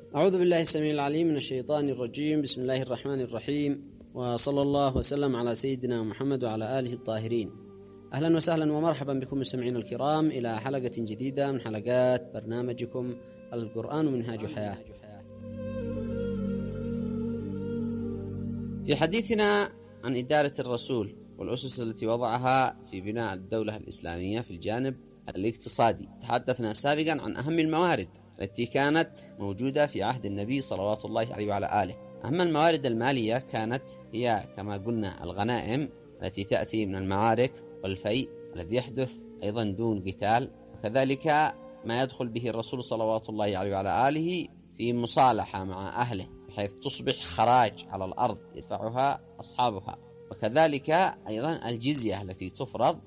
أعوذ بالله السميع العليم من الشيطان الرجيم. بسم الله الرحمن الرحيم، وصلى الله وسلم على سيدنا محمد وعلى آله الطاهرين. أهلا وسهلا ومرحبا بكم مستمعين الكرام إلى حلقة جديدة من حلقات برنامجكم القرآن منهاج حياة. في حديثنا عن إدارة الرسول والأسس التي وضعها في بناء الدولة الإسلامية في الجانب الاقتصادي، تحدثنا سابقا عن أهم الموارد التي كانت موجودة في عهد النبي صلوات الله عليه وعلى آله. أهم الموارد المالية كانت هي كما قلنا الغنائم التي تأتي من المعارك والفيء الذي يحدث أيضا دون قتال، وكذلك ما يدخل به الرسول صلوات الله عليه وعلى آله في مصالحة مع أهله بحيث تصبح خراج على الأرض يدفعها أصحابها، وكذلك أيضا الجزية التي تفرض،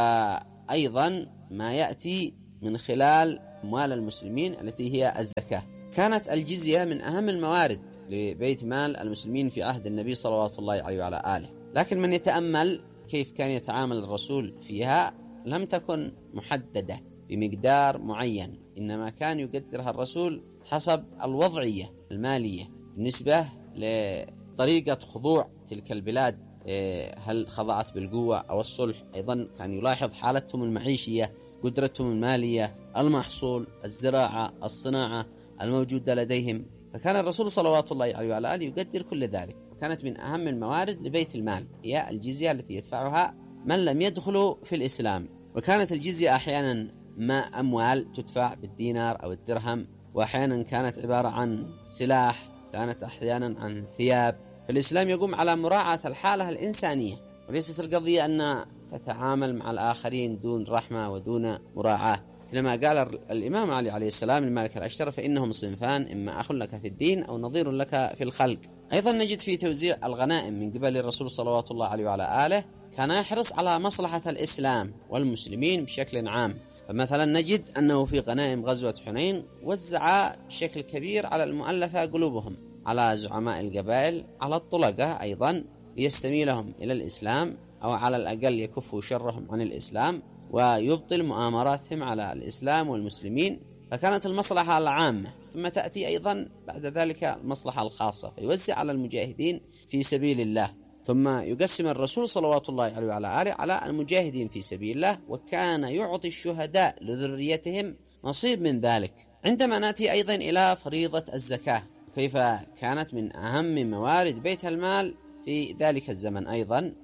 وأيضا ما يأتي من خلال أموال المسلمين التي هي الزكاة. كانت الجزية من أهم الموارد لبيت مال المسلمين في عهد النبي صلوات الله عليه وعلى آله، لكن من يتأمل كيف كان يتعامل الرسول فيها لم تكن محددة بمقدار معين، إنما كان يقدرها الرسول حسب الوضعية المالية بالنسبة لطريقة خضوع تلك البلاد، هل خضعت بالقوة أو الصلح. أيضا كان يلاحظ حالتهم المعيشية، قدرتهم المالية، المحصول، الزراعة، الصناعة الموجودة لديهم، فكان الرسول صلوات الله عليه وعلى آله يقدر كل ذلك. وكانت من أهم الموارد لبيت المال هي الجزية التي يدفعها من لم يدخلوا في الإسلام. وكانت الجزية أحيانا ما أموال تدفع بالدينار أو الدرهم، وأحيانا كانت عبارة عن سلاح، كانت أحيانا عن ثياب. فالإسلام يقوم على مراعاة الحالة الإنسانية، وليست القضية أن تتعامل مع الآخرين دون رحمة ودون مراعاة. مثل ما قال الإمام علي عليه السلام لمالك الأشتر: فإنهم صنفان، إما أخ لك في الدين أو نظير لك في الخلق. أيضا نجد في توزيع الغنائم من قبل الرسول صلوات الله عليه وعلى آله كان يحرص على مصلحة الإسلام والمسلمين بشكل عام. فمثلا نجد أنه في غنائم غزوة حنين وزع بشكل كبير على المؤلفة قلوبهم، على زعماء القبائل، على الطلقة أيضا ليستميلهم إلى الإسلام، أو على الأقل يكفوا شرهم عن الإسلام ويبطل مؤامراتهم على الإسلام والمسلمين. فكانت المصلحة العامة، ثم تأتي أيضا بعد ذلك المصلحة الخاصة، فيوزع على المجاهدين في سبيل الله، ثم يقسم الرسول صلوات الله عليه وعلى آله على المجاهدين في سبيل الله، وكان يعطي الشهداء لذريتهم نصيب من ذلك. عندما نأتي أيضا إلى فريضة الزكاة، كيف كانت من أهم موارد بيت المال في ذلك الزمن أيضا،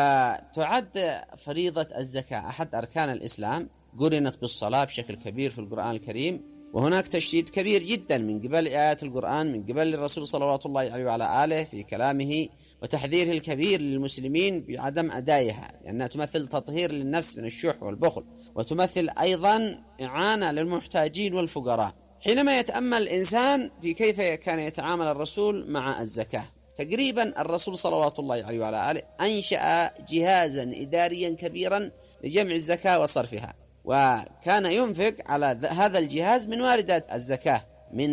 وتعد فريضة الزكاة أحد أركان الإسلام، قرنت بالصلاة بشكل كبير في القرآن الكريم، وهناك تشديد كبير جدا من قبل آيات القرآن من قبل الرسول صلوات الله عليه وعلى آله في كلامه وتحذيره الكبير للمسلمين بعدم أدائها، لأنها تمثل تطهير للنفس من الشح والبخل، وتمثل أيضا إعانة للمحتاجين والفقراء. حينما يتأمل الإنسان في كيف كان يتعامل الرسول مع الزكاة، تقريبا الرسول صلوات الله عليه وعلى آله أنشأ جهازا إداريا كبيرا لجمع الزكاة وصرفها، وكان ينفق على هذا الجهاز من واردات الزكاة من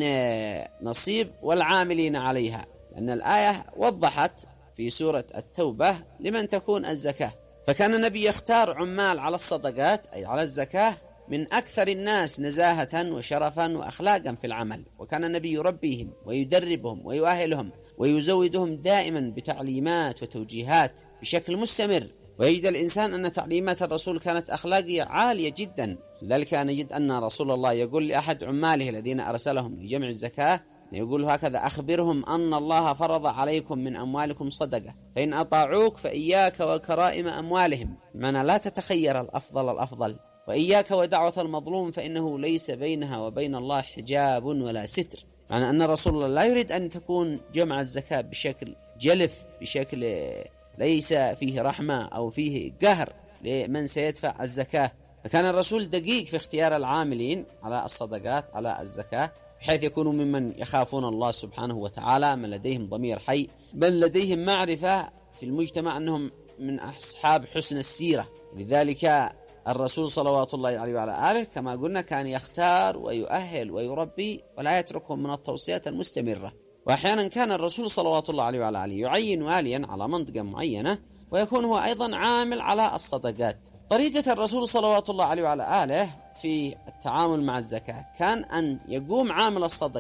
نصيب والعاملين عليها، لأن الآية وضحت في سورة التوبة لمن تكون الزكاة. فكان النبي يختار عمال على الصدقات أي على الزكاة من أكثر الناس نزاهة وشرفا وأخلاقا في العمل، وكان النبي يربيهم ويدربهم ويؤهلهم ويزودهم دائما بتعليمات وتوجيهات بشكل مستمر. ويجد الإنسان أن تعليمات الرسول كانت أخلاقية عالية جدا، لذلك نجد أن رسول الله يقول لأحد عماله الذين أرسلهم لجمع الزكاة، يقول هكذا: أخبرهم أن الله فرض عليكم من أموالكم صدقة، فإن أطاعوك فإياك وكرائم أموالهم، معنى لا تتخير الأفضل، وإياك ودعوة المظلوم فإنه ليس بينها وبين الله حجاب ولا ستر. معنى أن رسول الله لا يريد أن تكون جمع الزكاة بشكل جلف، بشكل ليس فيه رحمة أو فيه قهر لمن سيدفع الزكاة. فكان الرسول دقيق في اختيار العاملين على الصدقات على الزكاة، بحيث يكونوا ممن يخافون الله سبحانه وتعالى، من لديهم ضمير حي، بل لديهم معرفة في المجتمع أنهم من أصحاب حسن السيرة. لذلك الرسول صلوات الله عليه وعلى آله كما قلنا كان يختار ويؤهل ويربي ولا يتركهم من التوصيات المستمرة. وأحيانا كان الرسول صلوات الله عليه وعلى آله يعين واليا على منطقة معينة، ويكون هو أيضا عامل على الصدقات. طريقة الرسول صلوات الله عليه وعلى آله في التعامل مع الزكاة كان أن يقوم عامل الصدقة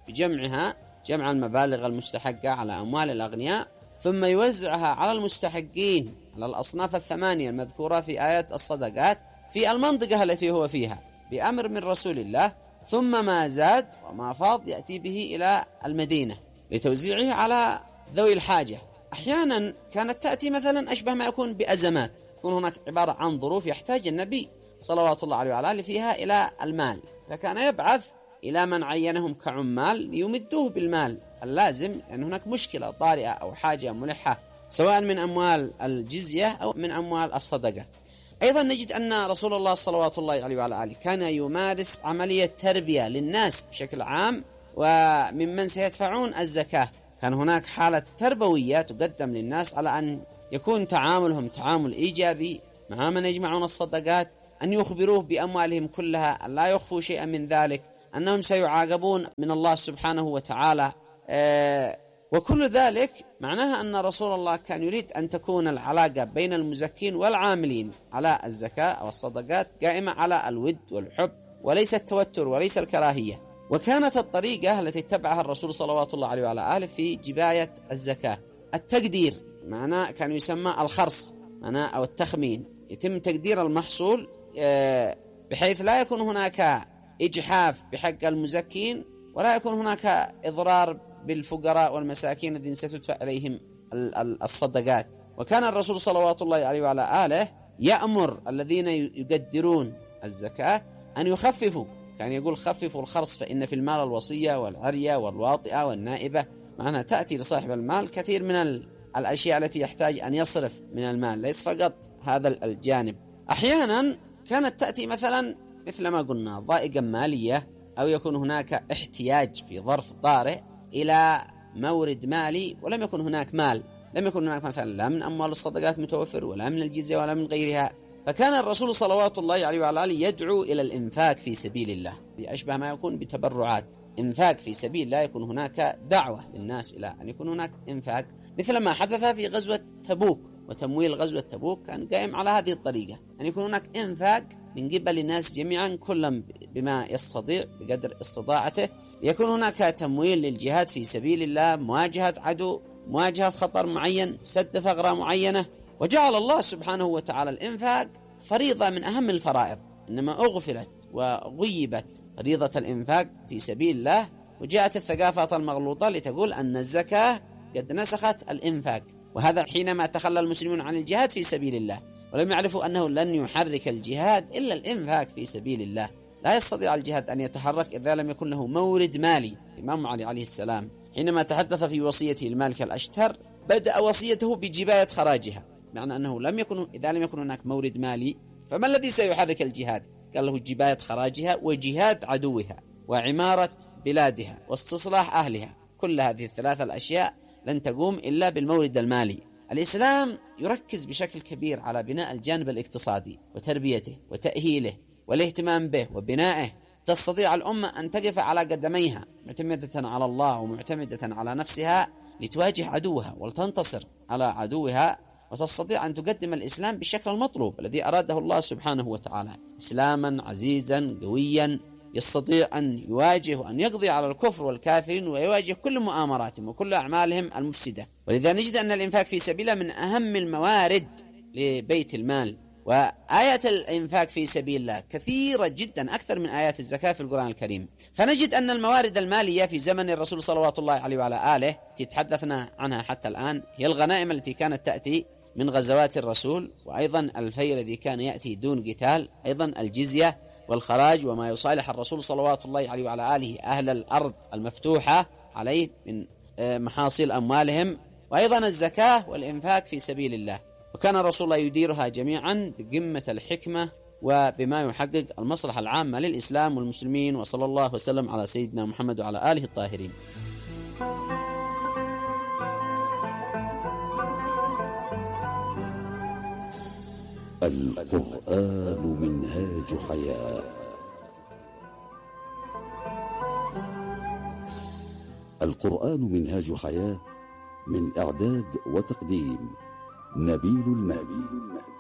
بجمعها، جمع المبالغ المستحقة على أموال الأغنياء، ثم يوزعها على المستحقين على الأصناف الثمانية المذكورة في آية الصدقات في المنطقة التي هو فيها بأمر من رسول الله، ثم ما زاد وما فاض يأتي به إلى المدينة لتوزيعه على ذوي الحاجة. أحيانا كانت تأتي مثلا أشبه ما يكون بأزمات، يكون هناك عبارة عن ظروف يحتاج النبي صلوات الله عليه وعلى آله فيها إلى المال، فكان يبعث إلى من عينهم كعمال ليمدوه بالمال اللازم، لأن هناك مشكلة طارئة أو حاجة ملحة سواء من أموال الجزية أو من أموال الصدقة. أيضا نجد أن رسول الله صلوات الله عليه وعلى آله كان يمارس عملية تربية للناس بشكل عام وممن سيدفعون الزكاة. كان هناك حالة تربوية تقدم للناس على أن يكون تعاملهم تعامل إيجابي مع من يجمعون الصدقات، أن يخبروه بأموالهم كلها، أن لا يخفوا شيئا من ذلك، أنهم سيعاقبون من الله سبحانه وتعالى، وكل ذلك معناها أن رسول الله كان يريد أن تكون العلاقة بين المزكين والعاملين على الزكاة أو الصدقات قائمة على الود والحب وليس التوتر وليس الكراهية. وكانت الطريقة التي اتبعها الرسول صلوات الله عليه وعلى آله في جباية الزكاة التقدير، معناه كان يسمى الخرص معناه أو التخمين، يتم تقدير المحصول بحيث لا يكون هناك إجحاف بحق المزكين ولا يكون هناك إضرار بالفقراء والمساكين الذين ستدفع إليهم الصدقات. وكان الرسول صلوات الله عليه وعلى آله يأمر الذين يقدرون الزكاة أن يخففوا، كان يقول خففوا الخرص فإن في المال الوصية والعرية والواطئة والنائبة، معناها تأتي لصاحب المال كثير من الأشياء التي يحتاج أن يصرف من المال، ليس فقط هذا الجانب. أحيانا كانت تأتي مثلا مثل ما قلنا ضائقة مالية، أو يكون هناك احتياج في ظرف طارئ إلى مورد مالي ولم يكن هناك مال، لم يكن هناك مثلا لا من أموال الصدقات متوفر ولا من الجزية ولا من غيرها، فكان الرسول صلوات الله عليه وعلى آله يدعو إلى الإنفاق في سبيل الله، أشبه ما يكون بتبرعات، إنفاق في سبيل الله، يكون هناك دعوة للناس إلى أن يكون هناك إنفاق، مثل ما حدث في غزوة تبوك. وتمويل غزوة تبوك كان قائم على هذه الطريقة، أن يكون هناك إنفاق من قبل الناس جميعا كل بما يستطيع بقدر استطاعته، يكون هناك تمويل للجهاد في سبيل الله، مواجهة عدو، مواجهة خطر معين، سد ثغرة معينة. وجعل الله سبحانه وتعالى الإنفاق فريضة من أهم الفرائض، إنما أغفلت وغيبت فريضة الإنفاق في سبيل الله، وجاءت الثقافة المغلوطة لتقول أن الزكاة قد نسخت الإنفاق، وهذا حينما تخلى المسلمون عن الجهاد في سبيل الله ولم يعرفوا أنه لن يحرك الجهاد إلا الإنفاق في سبيل الله. لا يستطيع الجهاد أن يتحرك إذا لم يكن له مورد مالي. الإمام علي عليه السلام حينما تحدث في وصيته المالك الأشتر بدأ وصيته بجباية خراجها، معنى أنه إذا لم يكن هناك مورد مالي فما الذي سيحرك الجهاد؟ قال له جباية خراجها وجهاد عدوها وعمارة بلادها واستصلاح أهلها. كل هذه الثلاثة الأشياء لن تقوم إلا بالمورد المالي. الإسلام يركز بشكل كبير على بناء الجانب الاقتصادي وتربيته وتأهيله والاهتمام به وبنائه. تستطيع الأمة أن تقف على قدميها معتمدة على الله ومعتمدة على نفسها لتواجه عدوها ولتنتصر على عدوها، وتستطيع أن تقدم الإسلام بالشكل المطلوب الذي أراده الله سبحانه وتعالى، إسلاما عزيزا قويا يستطيع أن يواجه وأن يقضي على الكفر والكافرين ويواجه كل مؤامراتهم وكل أعمالهم المفسدة. ولذا نجد أن الإنفاق في سبيله من أهم الموارد لبيت المال. وآيات الإنفاق في سبيل الله كثيرة جدا، أكثر من آيات الزكاة في القرآن الكريم. فنجد أن الموارد المالية في زمن الرسول صلوات الله عليه وعلى آله التي تحدثنا عنها حتى الآن هي الغنائم التي كانت تأتي من غزوات الرسول، وأيضا الفيء الذي كان يأتي دون قتال، أيضا الجزية والخراج وما يصالح الرسول صلوات الله عليه وعلى آله أهل الأرض المفتوحة عليه من محاصيل أموالهم، وأيضا الزكاة والإنفاق في سبيل الله. وكان الرسول الله يديرها جميعا بقمة الحكمة وبما يحقق المصلحة العامة للإسلام والمسلمين. وصلى الله وسلم على سيدنا محمد وعلى آله الطاهرين. القرآن منهاج حياة. القرآن منهاج حياة، من إعداد وتقديم نبيل المهدي.